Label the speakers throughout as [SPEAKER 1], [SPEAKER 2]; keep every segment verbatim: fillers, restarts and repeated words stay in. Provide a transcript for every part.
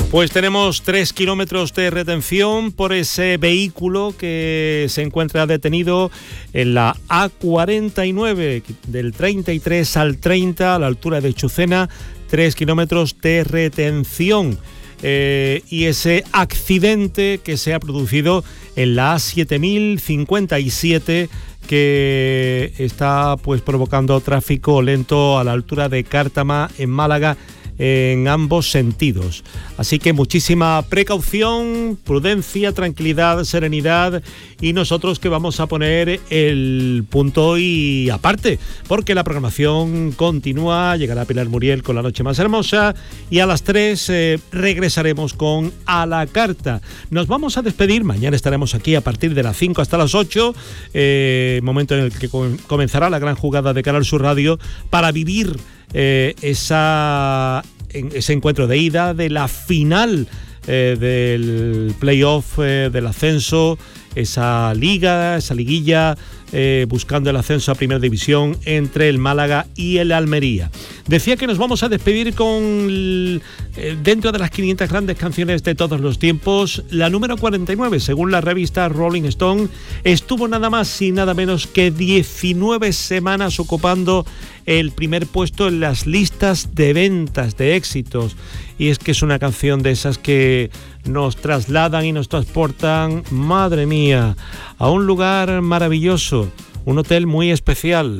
[SPEAKER 1] Pues tenemos tres kilómetros de retención por ese vehículo que se encuentra detenido en la A cuarenta y nueve, del treinta y tres al treinta, a la altura de Chucena, tres kilómetros de retención. Eh, y ese accidente que se ha producido en la A siete mil cincuenta y siete, que está pues provocando tráfico lento a la altura de Cártama, en Málaga, en ambos sentidos. Así que muchísima precaución, prudencia, tranquilidad, serenidad, y nosotros que vamos a poner el punto y aparte, porque la programación continúa. Llegará Pilar Muriel con La Noche Más Hermosa y a las tres eh, regresaremos con A la Carta. Nos vamos a despedir, mañana estaremos aquí a partir de las cinco hasta las ocho, eh, momento en el que comenzará la gran jugada de Canal Sur Radio para vivir Eh, esa, ese encuentro de ida de la final eh, del playoff eh, del ascenso, esa liga, esa liguilla, eh, buscando el ascenso a Primera División entre el Málaga y el Almería. Decía que nos vamos a despedir con, el, eh, dentro de las quinientas grandes canciones de todos los tiempos, la número cuarenta y nueve, según la revista Rolling Stone, estuvo nada más y nada menos que diecinueve semanas ocupando el primer puesto en las listas de ventas de éxitos. Y es que es una canción de esas que nos trasladan y nos transportan, madre mía, a un lugar maravilloso, un hotel muy especial,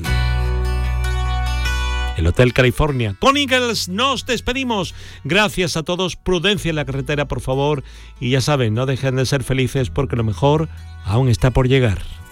[SPEAKER 1] el Hotel California. Con Eagles nos despedimos. Gracias a todos, prudencia en la carretera, por favor, y ya saben, no dejen de ser felices porque lo mejor aún está por llegar.